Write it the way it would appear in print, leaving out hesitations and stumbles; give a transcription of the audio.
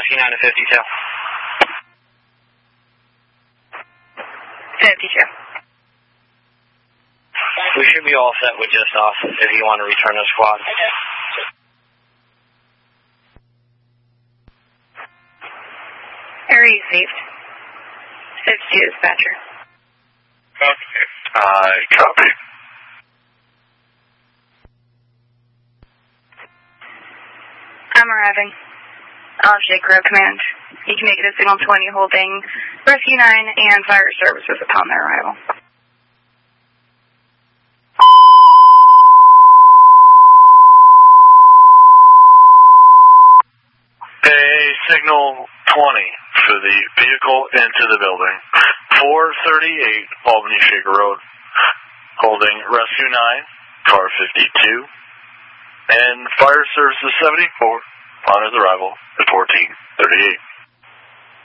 Rescue 9 to 52. 52. We should be all set with just off if you want to return to squad. Okay. Area saved. 52 dispatcher. Okay. Copy. I'm arriving. LFJ Grove Command. You can make it a signal 20 holding Rescue 9 and fire services upon their arrival. Signal 20 for the vehicle into the building. 438 Albany Shaker Road. Holding Rescue 9, car 52, and Fire Services 74 on his arrival at 1438.